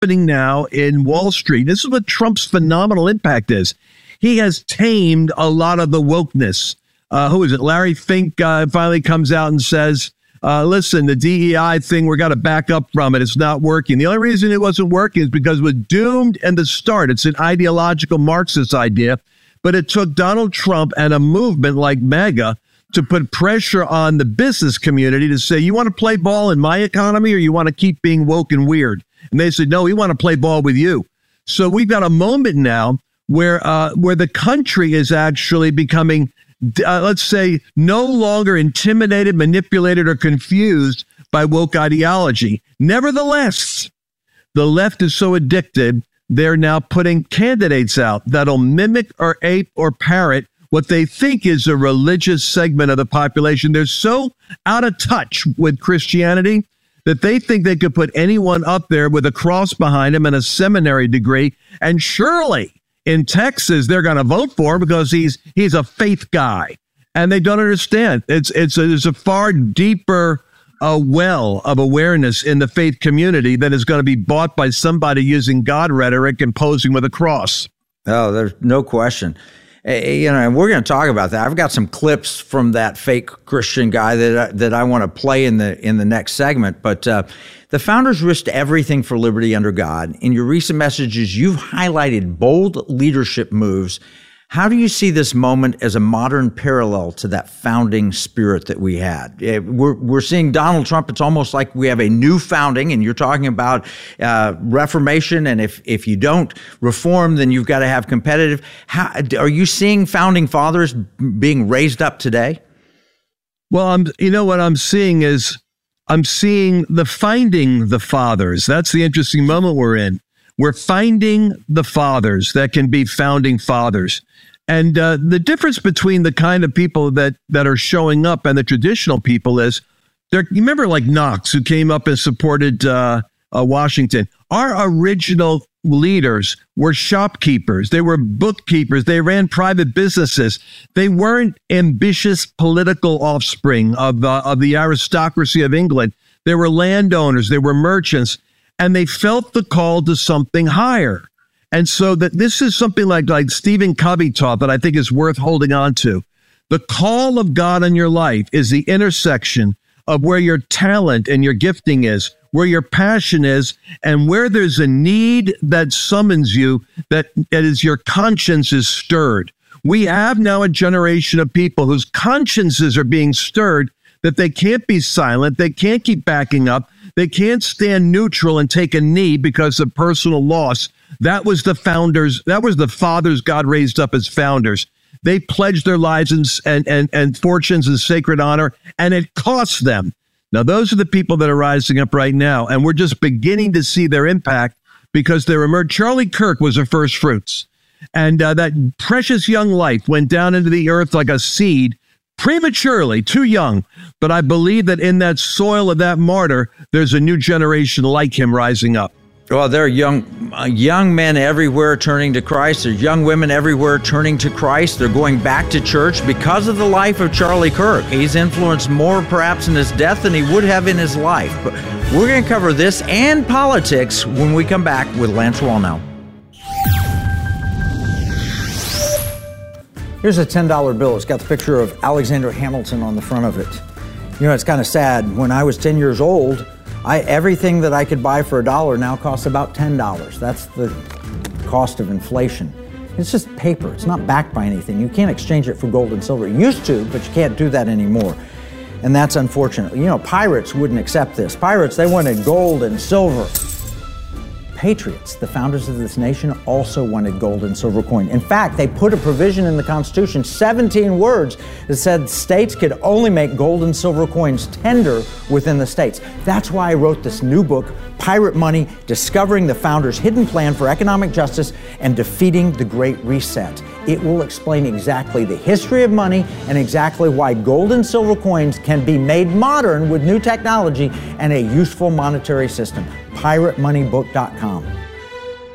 happening now in Wall Street. This is what Trump's phenomenal impact is. He has tamed a lot of the wokeness. Who is it? Larry Fink finally comes out and says, listen, the DEI thing, we're got to back up from it. It's not working. The only reason it wasn't working is because it was doomed in the start. It's an ideological Marxist idea, but it took Donald Trump and a movement like MAGA to put pressure on the business community to say, you want to play ball in my economy or you want to keep being woke and weird? And they said, no, we want to play ball with you. So we've got a moment now where the country is actually becoming, let's say, no longer intimidated, manipulated, or confused by woke ideology. Nevertheless, the left is so addicted, they're now putting candidates out that'll mimic or ape or parrot what they think is a religious segment of the population. They're so out of touch with Christianity that they think they could put anyone up there with a cross behind him and a seminary degree, and surely in Texas, they're going to vote for him because he's a faith guy, and they don't understand. There's a far deeper well of awareness in the faith community that is going to be bought by somebody using God rhetoric and posing with a cross. Oh, there's no question. And we're going to talk about that. I've got some clips from that fake Christian guy that I want to play in the next segment. But the founders risked everything for liberty under God. In your recent messages, you've highlighted bold leadership moves. How do you see this moment as a modern parallel to that founding spirit that we had? We're seeing Donald Trump. It's almost like we have a new founding, and you're talking about reformation. And if you don't reform, then you've got to have competitive. How are you seeing founding fathers being raised up today? Well, what I'm seeing is I'm seeing the finding the fathers. That's the interesting moment we're in. We're finding the fathers that can be founding fathers. And the difference between the kind of people that are showing up and the traditional people is, you remember like Knox, who came up and supported Washington. Our original leaders were shopkeepers. They were bookkeepers. They ran private businesses. They weren't ambitious political offspring of the aristocracy of England. They were landowners. They were merchants. And they felt the call to something higher. And so that this is something like Stephen Covey taught that I think is worth holding on to. The call of God in your life is the intersection of where your talent and your gifting is, where your passion is, and where there's a need that summons you, that is your conscience is stirred. We have now a generation of people whose consciences are being stirred, that they can't be silent, they can't keep backing up, they can't stand neutral and take a knee because of personal loss. That was the founders, that was the fathers God raised up as founders. They pledged their lives and fortunes in sacred honor, and it cost them. Now, those are the people that are rising up right now, and we're just beginning to see their impact because they're emerged. Charlie Kirk was the first fruits, and that precious young life went down into the earth like a seed, prematurely, too young. But I believe that in that soil of that martyr, there's a new generation like him rising up. Well, there are young men everywhere turning to Christ. There's young women everywhere turning to Christ. They're going back to church because of the life of Charlie Kirk. He's influenced more perhaps in his death than he would have in his life. But we're going to cover this and politics when we come back with Lance Wallnau. Here's a $10 bill. It's got the picture of Alexander Hamilton on the front of it. You know, it's kind of sad. When I was 10 years old, everything that I could buy for $1 now costs about $10. That's the cost of inflation. It's just paper. It's not backed by anything. You can't exchange it for gold and silver. You used to, but you can't do that anymore. And that's unfortunate. You know, pirates wouldn't accept this. Pirates, they wanted gold and silver. Patriots, the founders of this nation, also wanted gold and silver coin. In fact, they put a provision in the Constitution, 17 words, that said states could only make gold and silver coins tender within the states. That's why I wrote this new book, Pirate Money, Discovering the Founders' Hidden Plan for Economic Justice and Defeating the Great Reset. It will explain exactly the history of money and exactly why gold and silver coins can be made modern with new technology and a useful monetary system. PirateMoneyBook.com.